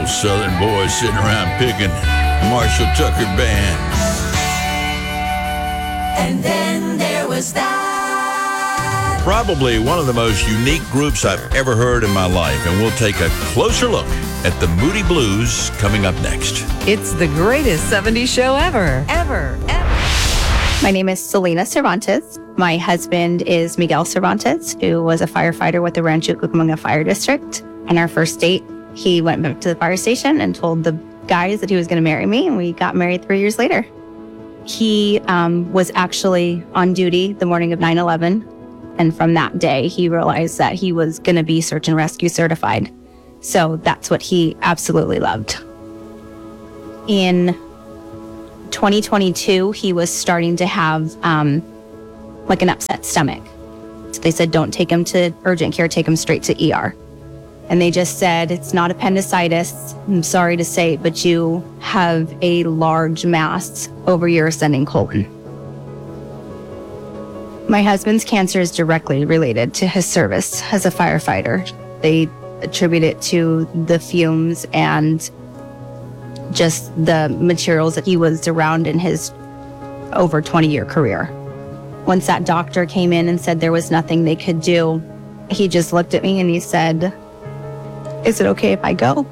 old Southern boys sitting around picking Marshall Tucker Band. And then there was that. Probably one of the most unique groups I've ever heard in my life, and we'll take a closer look at the Moody Blues coming up next. It's the greatest 70s show ever. My name is Selena Cervantes. My husband is Miguel Cervantes, who was a firefighter with the Rancho Cucamonga Fire District. On our first date, he went back to the fire station and told the guys that he was going to marry me, and we got married 3 years later. He was actually on duty the morning of 9/11, and from that day, he realized that he was going to be search and rescue certified. So that's what he absolutely loved. In 2022, he was starting to have like an upset stomach. So they said, don't take him to urgent care, take him straight to ER. And they just said, it's not appendicitis. I'm sorry to say, but you have a large mass over your ascending colon. My husband's cancer is directly related to his service as a firefighter. They attribute it to the fumes and just the materials that he was around in his over 20-year career. Once that doctor came in and said there was nothing they could do, he just looked at me and he said, is it okay if I go?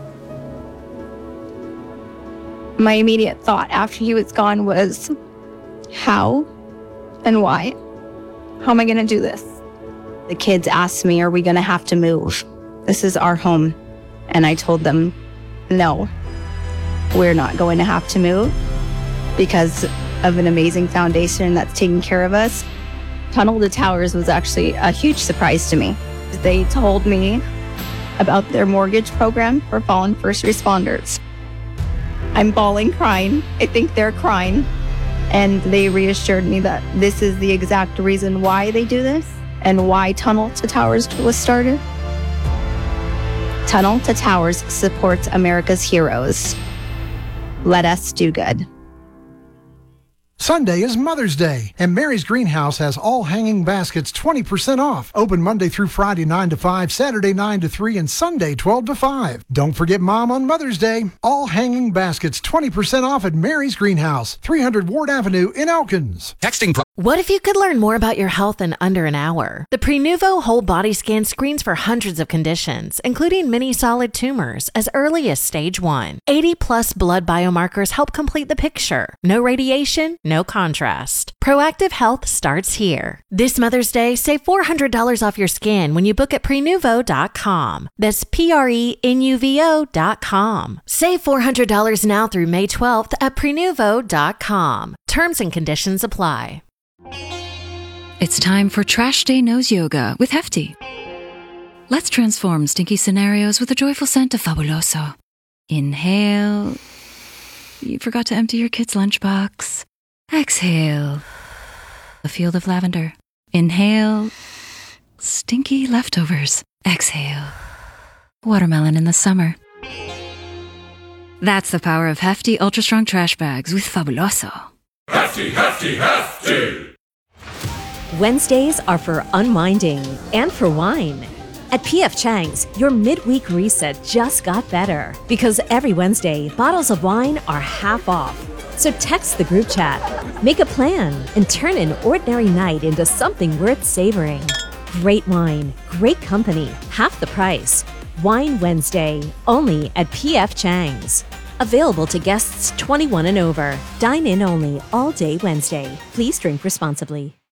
My immediate thought after he was gone was, how and why? How am I going to do this? The kids asked me, are we going to have to move? This is our home. And I told them, no, we're not going to have to move because of an amazing foundation that's taking care of us. Tunnel to Towers was actually a huge surprise to me. They told me about their mortgage program for fallen first responders. I'm bawling, crying. I think they're crying. And they reassured me that this is the exact reason why they do this and why Tunnel to Towers was started. Tunnel to Towers supports America's heroes. Let us do good. Sunday is Mother's Day, and Mary's Greenhouse has all hanging baskets 20% off. Open Monday through Friday 9 to 5, Saturday 9 to 3, and Sunday 12 to 5. Don't forget Mom on Mother's Day. All hanging baskets 20% off at Mary's Greenhouse, 300 Ward Avenue in Elkins. Texting. What if you could learn more about your health in under an hour? The Prenuvo Whole Body Scan screens for hundreds of conditions, including many solid tumors, as early as stage 1. 80-plus blood biomarkers help complete the picture. No radiation, no contrast. Proactive health starts here. This Mother's Day, save $400 off your scan when you book at Prenuvo.com. That's Prenuvo.com. Save $400 now through May 12th at Prenuvo.com. Terms and conditions apply. It's time for Trash Day Nose Yoga with Hefty. Let's transform stinky scenarios with a joyful scent of Fabuloso. Inhale. You forgot to empty your kid's lunchbox. Exhale. A field of lavender. Inhale. Stinky leftovers. Exhale. Watermelon in the summer. That's the power of Hefty Ultra Strong Trash Bags with Fabuloso. Hefty, Hefty, Hefty! Wednesdays are for unwinding and for wine. At P.F. Chang's, your midweek reset just got better because every Wednesday, bottles of wine are half off. So text the group chat, make a plan, and turn an ordinary night into something worth savoring. Great wine, great company, half the price. Wine Wednesday, only at P.F. Chang's. Available to guests 21 and over. Dine in only all day Wednesday. Please drink responsibly.